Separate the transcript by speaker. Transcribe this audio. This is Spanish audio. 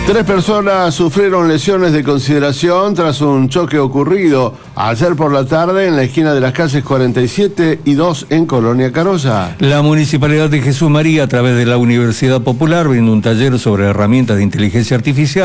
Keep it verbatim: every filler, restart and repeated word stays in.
Speaker 1: Tres personas sufrieron lesiones de consideración tras un choque ocurrido ayer por la tarde en la esquina de las calles cuarenta y siete y dos en Colonia Carolla.
Speaker 2: La Municipalidad de Jesús María, a través de la Universidad Popular, brindó un taller sobre herramientas de inteligencia artificial